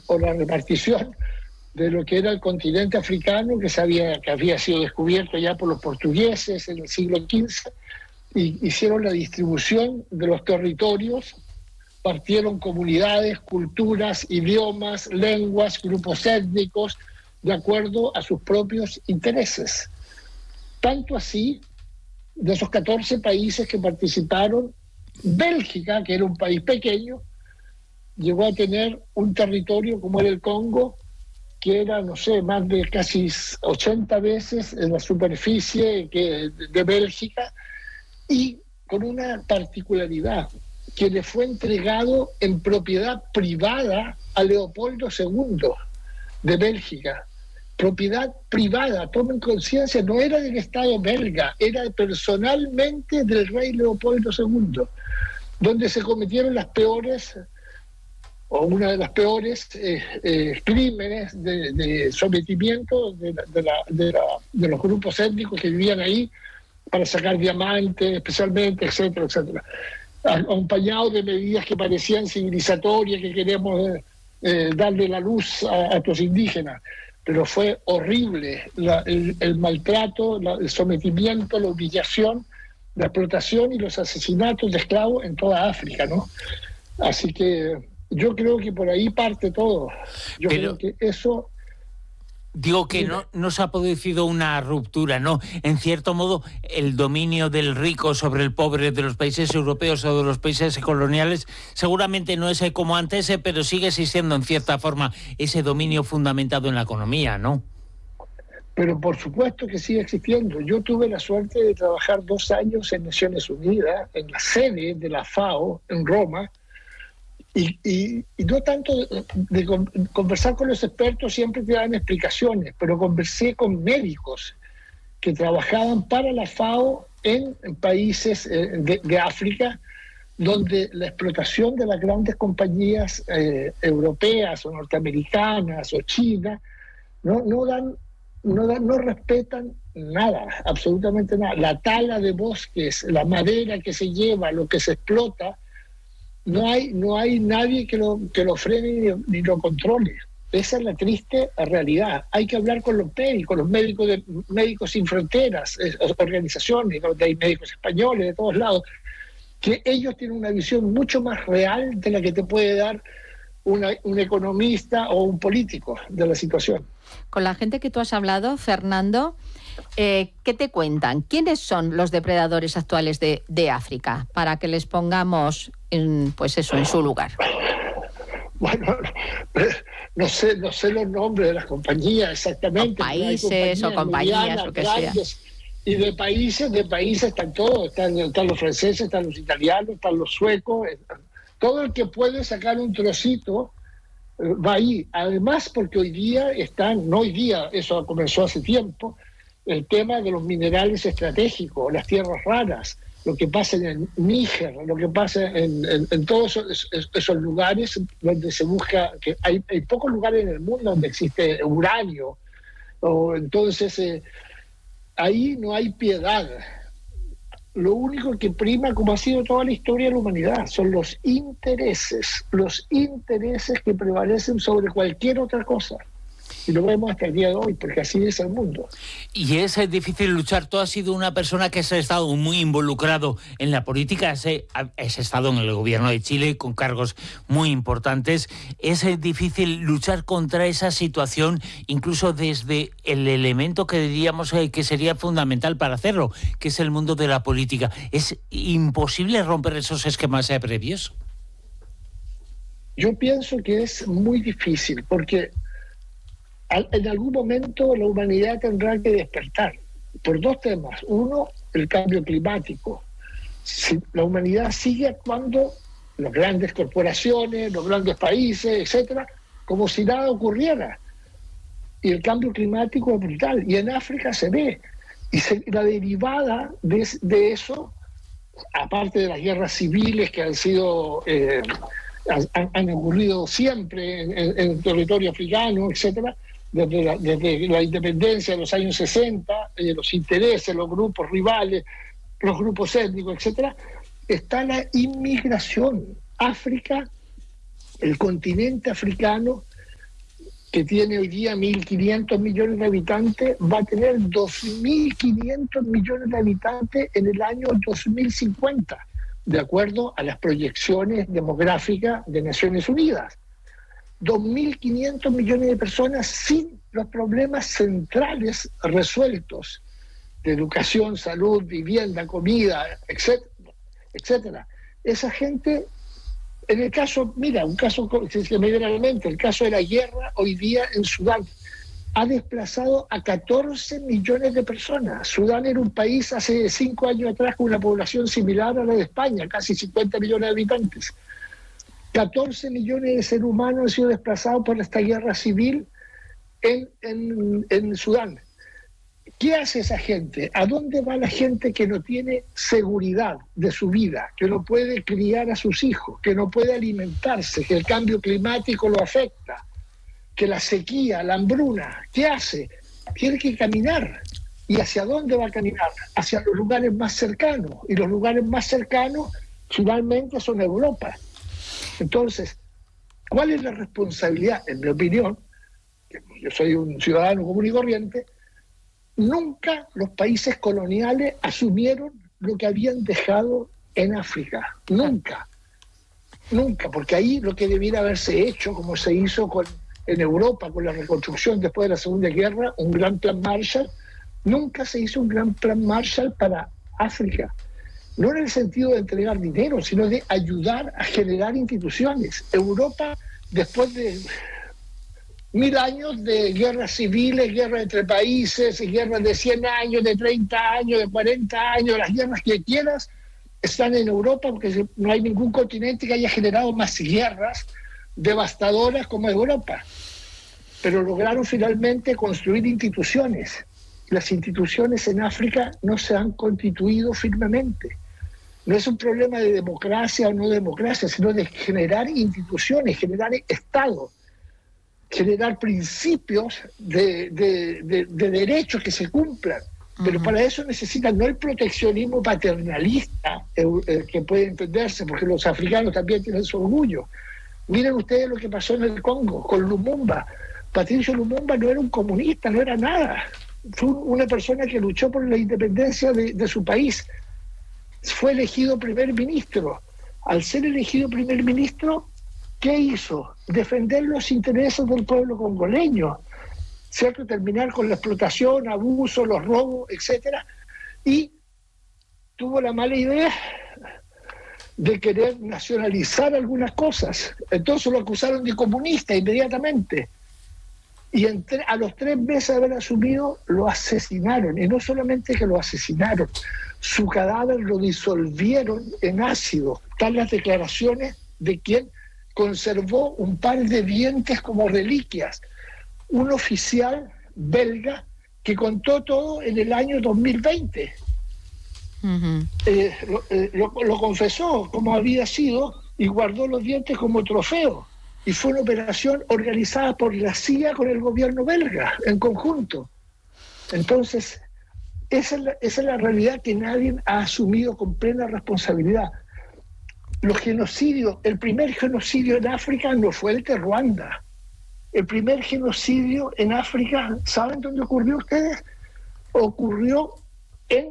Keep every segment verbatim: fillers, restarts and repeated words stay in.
o la repartición de lo que era el continente africano, que, se había, que había sido descubierto ya por los portugueses en el siglo quince, y hicieron la distribución de los territorios, partieron comunidades, culturas, idiomas, lenguas, grupos étnicos, de acuerdo a sus propios intereses. Tanto así, de esos catorce países que participaron, Bélgica, que era un país pequeño, llegó a tener un territorio como era el Congo, que era, no sé, más de casi ochenta veces en la superficie que, de Bélgica, y con una particularidad, que le fue entregado en propiedad privada a Leopoldo segundo de Bélgica. Propiedad privada, tomen conciencia, no era del Estado belga, era personalmente del rey Leopoldo segundo, donde se cometieron las peores, o una de las peores eh, eh, crímenes de, de sometimiento de, la, de, la, de, la, de los grupos étnicos que vivían ahí para sacar diamantes, especialmente, etcétera, etcétera. Acompañado de medidas que parecían civilizatorias, que queríamos eh, eh, darle la luz a, a estos indígenas. Pero fue horrible la, el, el maltrato, la, el sometimiento, la humillación, la explotación y los asesinatos de esclavos en toda África, ¿no? Así que yo creo que por ahí parte todo. Yo Pero... creo que eso... Digo que no, no se ha producido una ruptura, ¿no? En cierto modo, el dominio del rico sobre el pobre de los países europeos o de los países coloniales seguramente no es como antes, pero sigue existiendo en cierta forma ese dominio fundamentado en la economía, ¿no? Pero por supuesto que sigue existiendo. Yo tuve la suerte de trabajar dos años en Naciones Unidas, en la sede de la FAO, en Roma, Y, y, y no tanto de, de conversar con los expertos, siempre te dan explicaciones, pero conversé con médicos que trabajaban para la FAO en, en países eh, de, de África, donde la explotación de las grandes compañías eh, europeas o norteamericanas o chinas no, no, dan, no, dan, no respetan nada, absolutamente nada. La tala de bosques, la madera que se lleva, lo que se explota, No hay, no hay nadie que lo, que lo frene ni, ni lo controle. Esa es la triste realidad. Hay que hablar con los médicos, los médicos de Médicos Sin Fronteras, organizaciones, donde hay médicos españoles de todos lados, que ellos tienen una visión mucho más real de la que te puede dar una, un economista o un político de la situación. Con la gente que tú has hablado, Fernando, eh, ¿qué te cuentan? ¿Quiénes son los depredadores actuales de, de África? Para que les pongamos en, pues eso, en su lugar. Bueno, no sé, no sé los nombres de las compañías exactamente. O países o compañías, medianas, lo que grandes, sea. Y de países, de países están todos. Están, están los franceses, están los italianos, están los suecos. Todo el que puede sacar un trocito va ahí. Además, porque hoy día están, no hoy día, eso comenzó hace tiempo, el tema de los minerales estratégicos, las tierras raras, lo que pasa en el Níger, lo que pasa en, en, en todos esos, esos lugares donde se busca, que hay, hay pocos lugares en el mundo donde existe uranio, o entonces eh, ahí no hay piedad. Lo único que prima, como ha sido toda la historia de la humanidad, son los intereses, los intereses que prevalecen sobre cualquier otra cosa. Y lo vemos hasta el día de hoy, porque así es el mundo. Y es difícil luchar. Tú has sido una persona que has estado muy involucrado en la política, has, has estado en el gobierno de Chile con cargos muy importantes. Es difícil luchar contra esa situación, incluso desde el elemento que diríamos que sería fundamental para hacerlo, que es el mundo de la política. ¿Es imposible romper esos esquemas previos? Yo pienso que es muy difícil, porque en algún momento la humanidad tendrá que despertar por dos temas. Uno, el cambio climático. Si la humanidad sigue actuando, las grandes corporaciones, los grandes países, etcétera, como si nada ocurriera. Y el cambio climático es brutal. Y en África se ve. Y se, la derivada de, de eso, aparte de las guerras civiles que han sido... Eh, han, han ocurrido siempre en, en, en el territorio africano, etcétera, Desde la, desde la independencia de los años sesenta, eh, los intereses, los grupos rivales, los grupos étnicos, etcétera, está la inmigración. África, el continente africano, que tiene hoy día mil quinientos millones de habitantes, va a tener dos mil quinientos millones de habitantes en el año dos mil cincuenta, de acuerdo a las proyecciones demográficas de Naciones Unidas. dos mil quinientos millones de personas sin los problemas centrales resueltos de educación, salud, vivienda, comida, etcétera, etcétera. Esa gente, en el caso, mira, un caso que se me viene a la mente, el caso de la guerra hoy día en Sudán, ha desplazado a catorce millones de personas. Sudán era un país hace cinco años atrás con una población similar a la de España, casi cincuenta millones de habitantes. catorce millones de seres humanos han sido desplazados por esta guerra civil en, en, en Sudán. ¿Qué hace esa gente? ¿A dónde va la gente que no tiene seguridad de su vida, que no puede criar a sus hijos, que no puede alimentarse, que el cambio climático lo afecta, que la sequía, la hambruna? ¿Qué hace? Tiene que caminar. ¿Y hacia dónde va a caminar? Hacia los lugares más cercanos. Y los lugares más cercanos finalmente son Europa. Entonces, ¿cuál es la responsabilidad? En mi opinión, yo soy un ciudadano común y corriente, nunca los países coloniales asumieron lo que habían dejado en África. Nunca. Nunca, porque ahí lo que debiera haberse hecho, como se hizo con, en Europa con la reconstrucción después de la Segunda Guerra, un gran plan Marshall, nunca se hizo un gran plan Marshall para África. No en el sentido de entregar dinero, sino de ayudar a generar instituciones. Europa, después de mil años de guerras civiles, guerras entre países, guerras de cien años, de treinta años, de cuarenta años, las guerras que quieras, están en Europa, porque no hay ningún continente que haya generado más guerras devastadoras como Europa. Pero lograron finalmente construir instituciones. Las instituciones en África no se han constituido firmemente. No es un problema de democracia o no democracia, sino de generar instituciones, generar Estado, generar principios de, de, de, de derechos que se cumplan. Pero uh-huh. para eso necesitan no el proteccionismo paternalista, eh, eh, que puede entenderse, porque los africanos también tienen su orgullo. Miren ustedes lo que pasó en el Congo con Lumumba. Patricio Lumumba no era un comunista, no era nada. Fue una persona que luchó por la independencia de, de su país. Fue elegido primer ministro. Al ser elegido primer ministro, ¿qué hizo? Defender los intereses del pueblo congoleño, ¿cierto? Terminar con la explotación, abuso, los robos, etcétera. Y tuvo la mala idea de querer nacionalizar algunas cosas. Entonces lo acusaron de comunista inmediatamente. Y entre, a los tres meses de haber asumido, lo asesinaron. Y no solamente que lo asesinaron, su cadáver lo disolvieron en ácido. Están las declaraciones de quien conservó un par de dientes como reliquias. Un oficial belga que contó todo en el año dos mil veinte. Uh-huh. eh, lo, eh, lo, lo confesó como había sido y guardó los dientes como trofeo. Y fue una operación organizada por la C I A con el gobierno belga en conjunto. Entonces, esa es la, esa es la realidad que nadie ha asumido con plena responsabilidad. Los genocidios, el primer genocidio en África no fue el de Ruanda. El primer genocidio en África, ¿saben dónde ocurrió ustedes? Ocurrió en,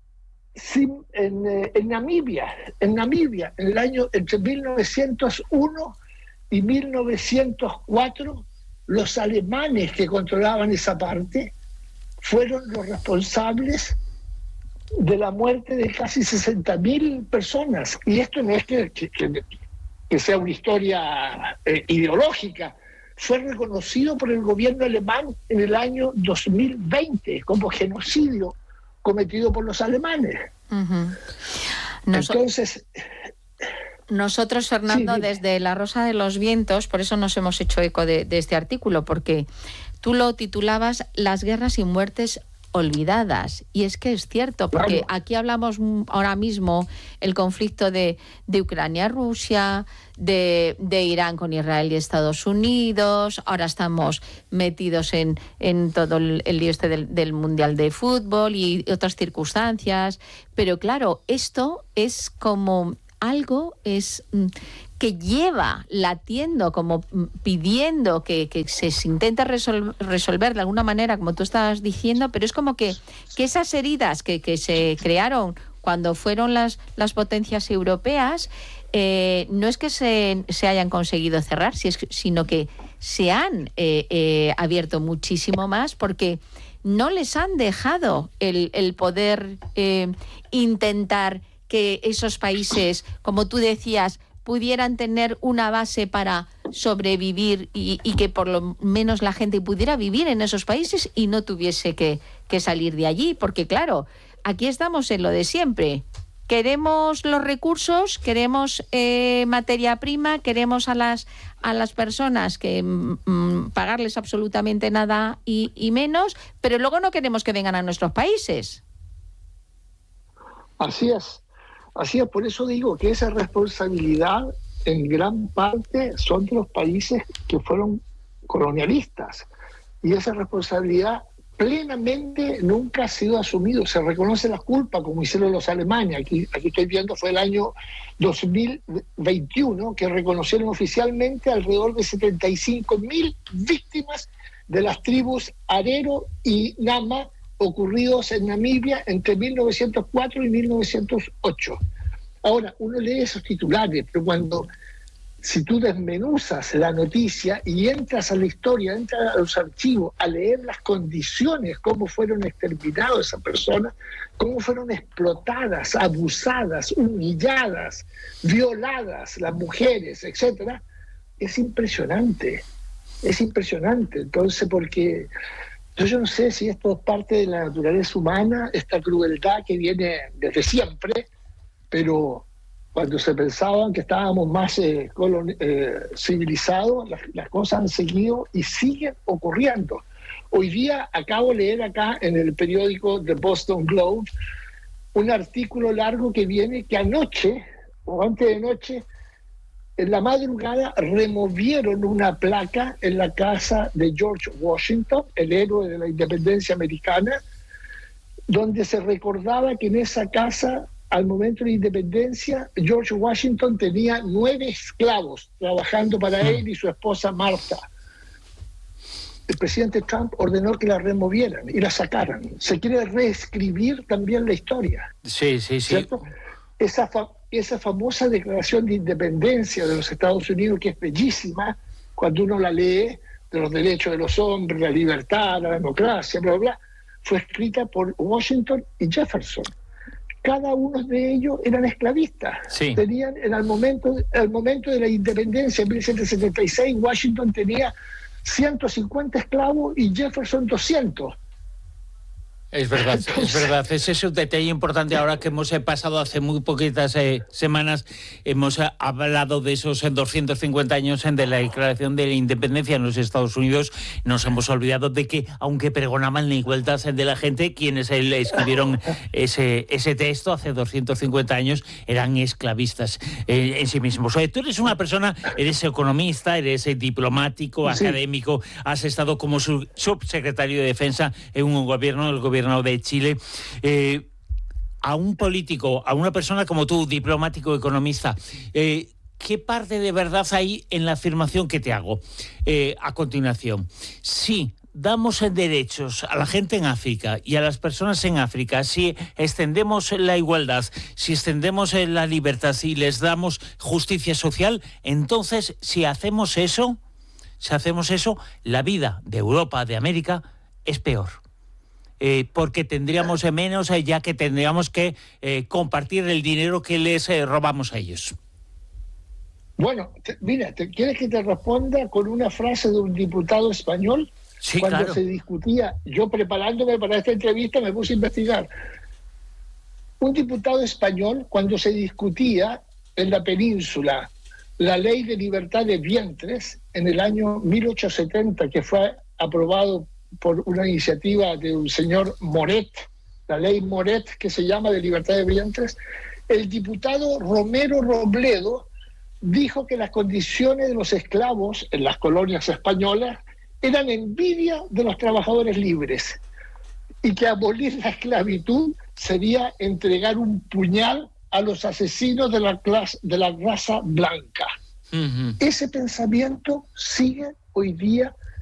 en, en Namibia, en Namibia, en el año entre mil novecientos uno y mil novecientos cuatro, los alemanes que controlaban esa parte fueron los responsables de la muerte de casi sesenta mil personas. Y esto no es que, que, que sea una historia eh, ideológica. Fue reconocido por el gobierno alemán en el año dos mil veinte como genocidio cometido por los alemanes. Uh-huh. Nos... Entonces... Nosotros, Fernando, sí, desde La Rosa de los Vientos, por eso nos hemos hecho eco de, de este artículo, porque tú lo titulabas Las guerras y muertes olvidadas. Y es que es cierto, porque claro. aquí hablamos ahora mismo el conflicto de, de Ucrania-Rusia, de, de Irán con Israel y Estados Unidos, ahora estamos metidos en, en todo el, el lío este del, del Mundial de Fútbol y otras circunstancias. Pero claro, esto es como... algo es que que lleva latiendo, como pidiendo que, que se intente resol, resolver de alguna manera, como tú estabas diciendo, pero es como que, que esas heridas que, que se crearon cuando fueron las, las potencias europeas, eh, no es que se, se hayan conseguido cerrar, sino que se han eh, eh, abierto muchísimo más, porque no les han dejado el, el poder eh, intentar que esos países, como tú decías, pudieran tener una base para sobrevivir y, y que por lo menos la gente pudiera vivir en esos países y no tuviese que, que salir de allí. Porque claro, aquí estamos en lo de siempre. Queremos los recursos, queremos eh, materia prima, queremos a las, a las personas que mm, pagarles absolutamente nada y, y menos, pero luego no queremos que vengan a nuestros países. Así es. Así es, por eso digo que esa responsabilidad en gran parte son de los países que fueron colonialistas, y esa responsabilidad plenamente nunca ha sido asumido. Se reconoce la culpa, como hicieron los alemanes. Aquí, aquí estoy viendo, fue el año dos mil veintiuno que reconocieron oficialmente alrededor de setenta y cinco mil víctimas de las tribus Arero y Nama ocurridos en Namibia entre mil novecientos cuatro y mil novecientos ocho. Ahora, uno lee esos titulares, pero cuando, si tú desmenuzas la noticia y entras a la historia, entras a los archivos, a leer las condiciones, cómo fueron exterminados esas personas, cómo fueron explotadas, abusadas, humilladas, violadas las mujeres, etcétera, es impresionante, es impresionante. Entonces, porque yo no sé si esto es parte de la naturaleza humana, esta crueldad que viene desde siempre, pero cuando se pensaban que estábamos más eh, colon, eh, civilizados, las, las cosas han seguido y siguen ocurriendo. Hoy día acabo de leer acá en el periódico The Boston Globe un artículo largo que viene que anoche, o antes de noche, en la madrugada removieron una placa en la casa de George Washington, el héroe de la independencia americana, donde se recordaba que en esa casa, al momento de la independencia, George Washington tenía nueve esclavos trabajando para él y su esposa Martha. El presidente Trump ordenó que la removieran y la sacaran. Se quiere reescribir también la historia. Sí, sí, sí. ¿Cierto? Esa, fa esa famosa declaración de independencia de los Estados Unidos, que es bellísima, cuando uno la lee, de los derechos de los hombres, la libertad, la democracia, bla, bla, bla, fue escrita por Washington y Jefferson. Cada uno de ellos eran esclavistas. Sí. Tenían, en el momento, el momento de la independencia, en mil setecientos setenta y seis, Washington tenía ciento cincuenta esclavos y Jefferson doscientos. Es verdad, es verdad. Ese es un detalle importante. Ahora que hemos pasado hace muy poquitas eh, semanas, hemos eh, hablado de esos eh, doscientos cincuenta años de la Declaración de la Independencia en los Estados Unidos. Nos hemos olvidado de que, aunque pregonaban la igualdad de la gente, quienes eh, escribieron ese, ese texto hace doscientos cincuenta años eran esclavistas eh, en sí mismos. Oye, tú eres una persona, eres economista, eres eh, diplomático, sí, académico, has estado como su, subsecretario de Defensa en un gobierno, el gobierno de Chile. Eh, a un político, a una persona como tú, diplomático, economista, eh, ¿qué parte de verdad hay en la afirmación que te hago eh, a continuación? Sí, damos derechos a la gente en África y a las personas en África, si extendemos la igualdad, si extendemos la libertad, si les damos justicia social, entonces si hacemos eso, si hacemos eso, la vida de Europa, de América, es peor. Eh, porque tendríamos menos, eh, ya que tendríamos que eh, compartir el dinero que les eh, robamos a ellos. Bueno, te, mira, te, ¿quieres que te responda con una frase de un diputado español? Sí, cuando claro. Se discutía, yo preparándome para esta entrevista me puse a investigar. Un diputado español, cuando se discutía en la península la ley de libertad de vientres en el año mil ochocientos setenta, que fue aprobado por una iniciativa de un señor Moret, la ley Moret, que se llama de libertad de vientres, el diputado Romero Robledo dijo que las condiciones de los esclavos en las colonias españolas eran envidia de los trabajadores libres y que abolir la esclavitud sería entregar un puñal a los asesinos de la, clase, de la raza blanca. Uh-huh. Ese pensamiento sigue hoy día